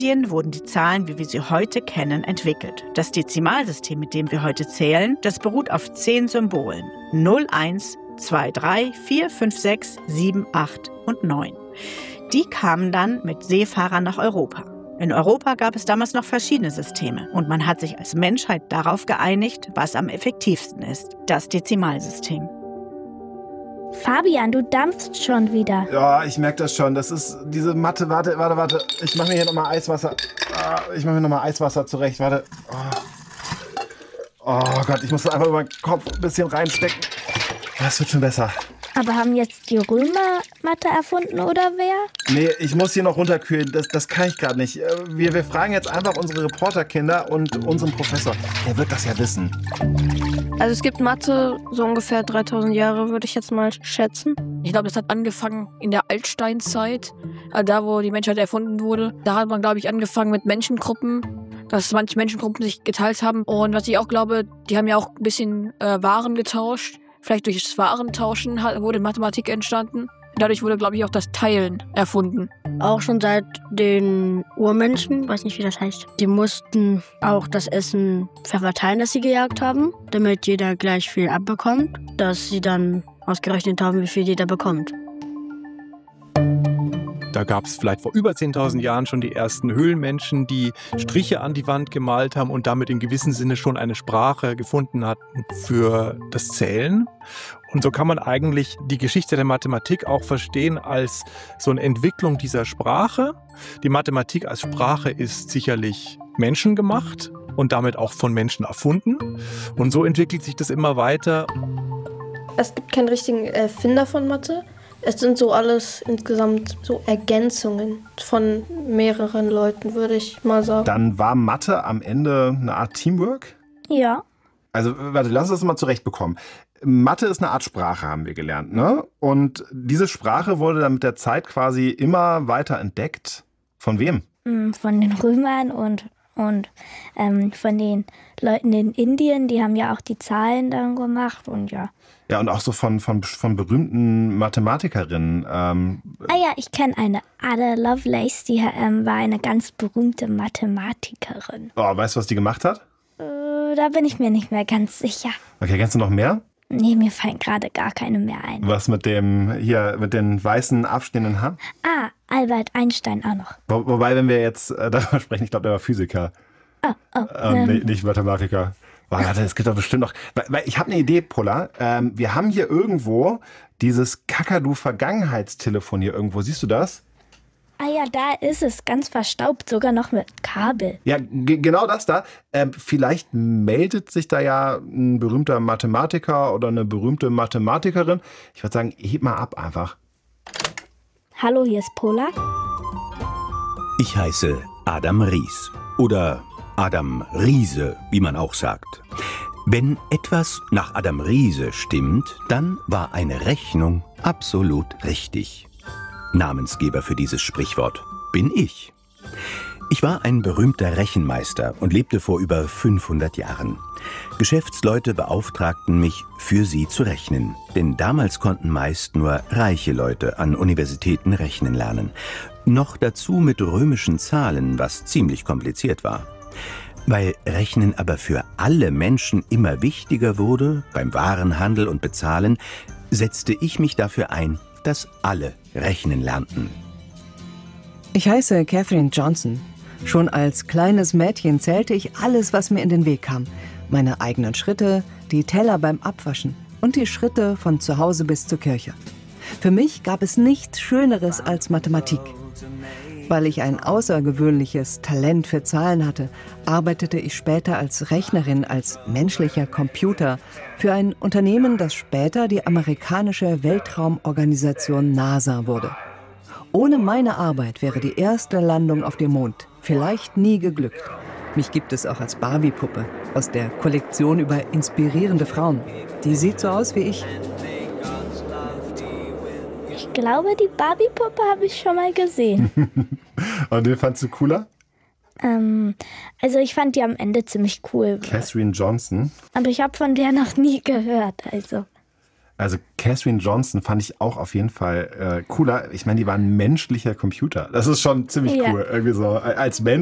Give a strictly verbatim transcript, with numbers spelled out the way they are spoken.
wurden die Zahlen, wie wir sie heute kennen, entwickelt. Das Dezimalsystem, mit dem wir heute zählen, das beruht auf zehn Symbolen. null, eins, zwei, drei, vier, fünf, sechs, sieben, acht und neun. Die kamen dann mit Seefahrern nach Europa. In Europa gab es damals noch verschiedene Systeme und man hat sich als Menschheit darauf geeinigt, was am effektivsten ist, das Dezimalsystem. Fabian, du dampfst schon wieder. Ja, ich merke das schon. Das ist diese Matte. Warte, warte, warte. Ich mache mir hier nochmal Eiswasser. Ich mache mir nochmal Eiswasser zurecht. Warte. Oh. oh Gott, ich muss das einfach über den Kopf ein bisschen reinstecken. Das wird schon besser. Aber haben jetzt die Römer Mathe erfunden oder wer? Nee, ich muss hier noch runterkühlen. Das, das kann ich gerade nicht. Wir, wir fragen jetzt einfach unsere Reporterkinder und unseren Professor. Der wird das ja wissen. Also es gibt Mathe so ungefähr dreitausend Jahre, würde ich jetzt mal schätzen. Ich glaube, das hat angefangen in der Altsteinzeit, also da, wo die Menschheit erfunden wurde. Da hat man, glaube ich, angefangen mit Menschengruppen, dass manche Menschengruppen sich geteilt haben. Und was ich auch glaube, die haben ja auch ein bisschen äh, Waren getauscht. Vielleicht durch das Warentauschen wurde Mathematik entstanden. Dadurch wurde, glaube ich, auch das Teilen erfunden. Auch schon seit den Urmenschen, weiß nicht, wie das heißt. Die mussten auch das Essen verteilen, das sie gejagt haben, damit jeder gleich viel abbekommt, dass sie dann ausgerechnet haben, wie viel jeder bekommt. Da gab es vielleicht vor über zehntausend Jahren schon die ersten Höhlenmenschen, die Striche an die Wand gemalt haben und damit in gewissem Sinne schon eine Sprache gefunden hatten für das Zählen. Und so kann man eigentlich die Geschichte der Mathematik auch verstehen als so eine Entwicklung dieser Sprache. Die Mathematik als Sprache ist sicherlich menschengemacht und damit auch von Menschen erfunden. Und so entwickelt sich das immer weiter. Es gibt keinen richtigen Erfinder von Mathe. Es sind so alles insgesamt so Ergänzungen von mehreren Leuten, würde ich mal sagen. Dann war Mathe am Ende eine Art Teamwork? Ja. Also, warte, lass uns das mal zurechtbekommen. Mathe ist eine Art Sprache, haben wir gelernt, ne? Und diese Sprache wurde dann mit der Zeit quasi immer weiter entdeckt. Von wem? Von den Römern und, und ähm, von den Leuten in Indien. Die haben ja auch die Zahlen dann gemacht und ja. Ja, und auch so von, von, von berühmten Mathematikerinnen. Ähm ah ja, ich kenne eine, Ada Lovelace, die ähm, war eine ganz berühmte Mathematikerin. Oh, weißt du, was die gemacht hat? Äh, da bin ich mir nicht mehr ganz sicher. Okay, kennst du noch mehr? Nee, mir fallen gerade gar keine mehr ein. Was mit dem, hier, mit den weißen, abstehenden Haaren? Ah, Albert Einstein auch noch. Wo, wobei, wenn wir jetzt äh, darüber sprechen, ich glaube, der war Physiker. Oh, oh. Ähm, Ähm. nicht, nicht Mathematiker. Warte, es gibt doch bestimmt noch. Weil ich habe eine Idee, Pola. Ähm, wir haben hier irgendwo dieses Kakadu-Vergangenheitstelefon hier irgendwo. Siehst du das? Ah ja, da ist es, ganz verstaubt, sogar noch mit Kabel. Ja, g- genau das da. Ähm, vielleicht meldet sich da ja ein berühmter Mathematiker oder eine berühmte Mathematikerin. Ich würde sagen, heb mal ab einfach. Hallo, hier ist Pola. Ich heiße Adam Ries oder Adam Riese, wie man auch sagt. Wenn etwas nach Adam Riese stimmt, dann war eine Rechnung absolut richtig. Namensgeber für dieses Sprichwort bin ich. Ich war ein berühmter Rechenmeister und lebte vor über fünfhundert Jahren. Geschäftsleute beauftragten mich, für sie zu rechnen. Denn damals konnten meist nur reiche Leute an Universitäten rechnen lernen. Noch dazu mit römischen Zahlen, was ziemlich kompliziert war. Weil Rechnen aber für alle Menschen immer wichtiger wurde, beim Warenhandel und Bezahlen, setzte ich mich dafür ein, dass alle rechnen lernten. Ich heiße Catherine Johnson. Schon als kleines Mädchen zählte ich alles, was mir in den Weg kam. Meine eigenen Schritte, die Teller beim Abwaschen und die Schritte von zu Hause bis zur Kirche. Für mich gab es nichts Schöneres als Mathematik. Weil ich ein außergewöhnliches Talent für Zahlen hatte, arbeitete ich später als Rechnerin, als menschlicher Computer für ein Unternehmen, das später die amerikanische Weltraumorganisation NASA wurde. Ohne meine Arbeit wäre die erste Landung auf dem Mond vielleicht nie geglückt. Mich gibt es auch als Barbie-Puppe aus der Kollektion über inspirierende Frauen. Die sieht so aus wie ich. Ich glaube, die Barbie-Puppe habe ich schon mal gesehen. Und den fandst du cooler? ähm, also ich fand die am Ende ziemlich cool. Catherine Johnson. Aber ich habe von der noch nie gehört, also. Also Katherine Johnson fand ich auch auf jeden Fall äh, cooler. Ich meine, die war ein menschlicher Computer. Das ist schon ziemlich Ja. cool. Irgendwie so als Mensch